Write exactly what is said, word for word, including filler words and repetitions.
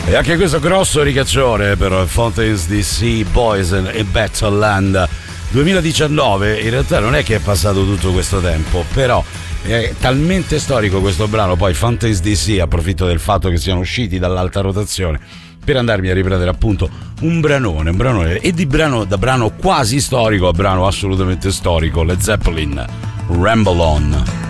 E anche questo grosso ricaccione per Fountains D C, Poison e Battleland duemiladiciannove. In realtà non è che è passato tutto questo tempo, però è talmente storico questo brano. Poi Fountains D C, approfitto del fatto che siano usciti dall'alta rotazione per andarmi a riprendere appunto un branone, un branone e di brano da brano quasi storico a brano assolutamente storico, Led Zeppelin, Ramble On.